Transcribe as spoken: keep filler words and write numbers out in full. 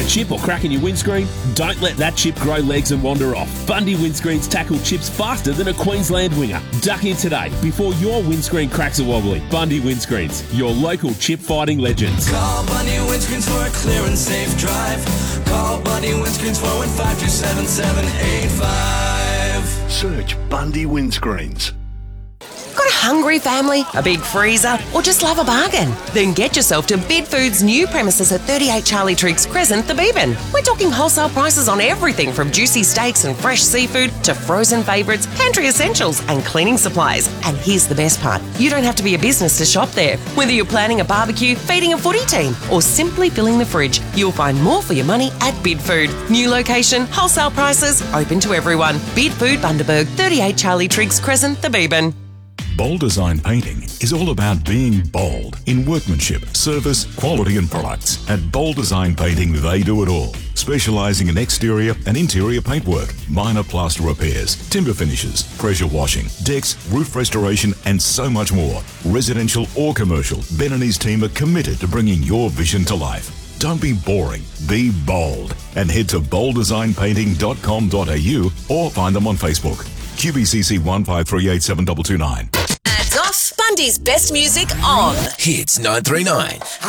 chip or crack in your windscreen? Don't let that chip grow legs and wander off. Bundy Windscreens tackle chips faster than a Queensland winger. Duck in today before your windscreen cracks are wobbly. Bundy Windscreens, your local chip fighting legends. Call Bundy Windscreens for a clear and safe drive. Call Bundy Windscreens four one five two seven seven eight five. Search Bundy Windscreens. Got a hungry family, a big freezer, or just love a bargain? Then get yourself to Bid Foods' new premises at thirty-eight Charlie Triggs Crescent, the Beebyn. We're talking wholesale prices on everything from juicy steaks and fresh seafood to frozen favourites, pantry essentials and cleaning supplies. And here's the best part. You don't have to be a business to shop there. Whether you're planning a barbecue, feeding a footy team or simply filling the fridge, you'll find more for your money at Bid Food. New location, wholesale prices, open to everyone. Bid Food Bundaberg, thirty-eight Charlie Triggs Crescent, the Beebyn. Bold Design Painting is all about being bold in workmanship, service, quality and products. At Bold Design Painting, they do it all. Specialising in exterior and interior paintwork, minor plaster repairs, timber finishes, pressure washing, decks, roof restoration and so much more. Residential or commercial, Ben and his team are committed to bringing your vision to life. Don't be boring, be bold. And head to bold design painting dot com dot a u or find them on Facebook. Q B C C one five three eight seven two two nine. Ads off. Bundy's best music on. Hits nine three nine.